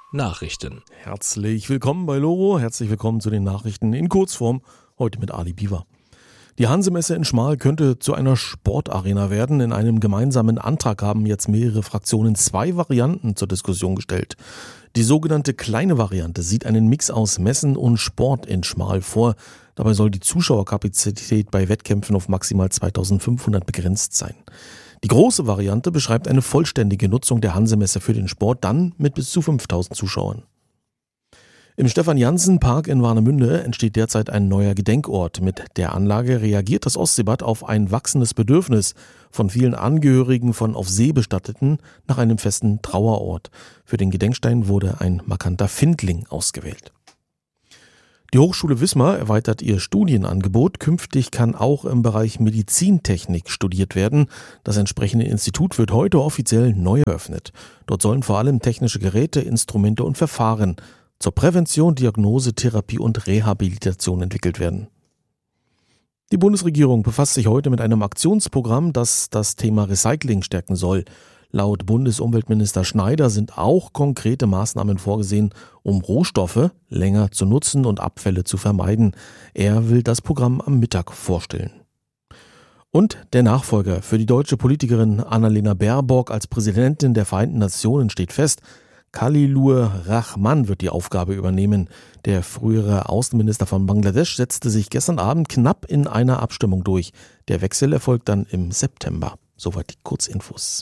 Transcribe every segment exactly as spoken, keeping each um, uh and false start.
Nachrichten. Herzlich willkommen bei Loro, herzlich willkommen zu den Nachrichten in Kurzform, heute mit Ali Biwa. Die Hanse-Messe in Schmal könnte zu einer Sportarena werden. In einem gemeinsamen Antrag haben jetzt mehrere Fraktionen zwei Varianten zur Diskussion gestellt. Die sogenannte kleine Variante sieht einen Mix aus Messen und Sport in Schmal vor. Dabei soll die Zuschauerkapazität bei Wettkämpfen auf maximal zweitausendfünfhundert begrenzt sein. Die große Variante beschreibt eine vollständige Nutzung der Hanse-Messe für den Sport, dann mit bis zu fünftausend Zuschauern. Im Stefan-Jansen-Park in Warnemünde entsteht derzeit ein neuer Gedenkort. Mit der Anlage reagiert das Ostseebad auf ein wachsendes Bedürfnis von vielen Angehörigen von auf See Bestatteten nach einem festen Trauerort. Für den Gedenkstein wurde ein markanter Findling ausgewählt. Die Hochschule Wismar erweitert ihr Studienangebot. Künftig kann auch im Bereich Medizintechnik studiert werden. Das entsprechende Institut wird heute offiziell neu eröffnet. Dort sollen vor allem technische Geräte, Instrumente und Verfahren zur Prävention, Diagnose, Therapie und Rehabilitation entwickelt werden. Die Bundesregierung befasst sich heute mit einem Aktionsprogramm, das das Thema Recycling stärken soll. Laut Bundesumweltminister Schneider sind auch konkrete Maßnahmen vorgesehen, um Rohstoffe länger zu nutzen und Abfälle zu vermeiden. Er will das Programm am Mittag vorstellen. Und der Nachfolger für die deutsche Politikerin Annalena Baerbock als Präsidentin der Vereinten Nationen steht fest. Khalilur Rahman wird die Aufgabe übernehmen. Der frühere Außenminister von Bangladesch setzte sich gestern Abend knapp in einer Abstimmung durch. Der Wechsel erfolgt dann im September. Soweit die Kurzinfos.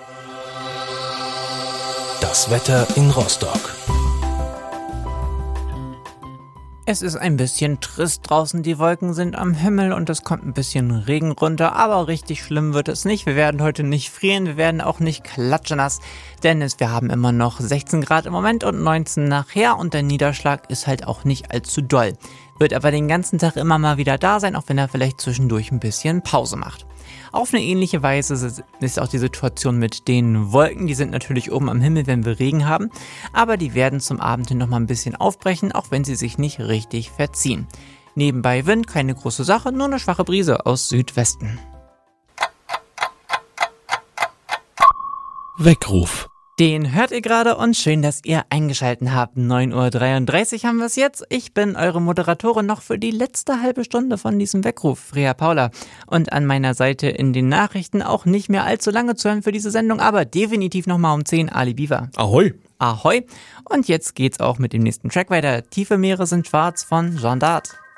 Das Wetter in Rostock. Es ist ein bisschen trist draußen, die Wolken sind am Himmel und es kommt ein bisschen Regen runter, aber richtig schlimm wird es nicht. Wir werden heute nicht frieren, wir werden auch nicht klatschenass, denn es, wir haben immer noch sechzehn Grad im Moment und neunzehn nachher und der Niederschlag ist halt auch nicht allzu doll. Wird aber den ganzen Tag immer mal wieder da sein, auch wenn er vielleicht zwischendurch ein bisschen Pause macht. Auf eine ähnliche Weise ist auch die Situation mit den Wolken. Die sind natürlich oben am Himmel, wenn wir Regen haben, aber die werden zum Abend hin noch mal ein bisschen aufbrechen, auch wenn sie sich nicht richtig verziehen. Nebenbei Wind, keine große Sache, nur eine schwache Brise aus Südwesten. Weckruf. Den hört ihr gerade und schön, dass ihr eingeschaltet habt. neun Uhr dreiunddreißig haben wir es jetzt. Ich bin eure Moderatorin noch für die letzte halbe Stunde von diesem Weckruf, Freya Paula. Und an meiner Seite in den Nachrichten auch nicht mehr allzu lange zu hören für diese Sendung, aber definitiv nochmal um zehn Ali Biwa. Ahoi! Ahoi! Und jetzt geht's auch mit dem nächsten Track weiter. Tiefe Meere sind schwarz von Jean Dart.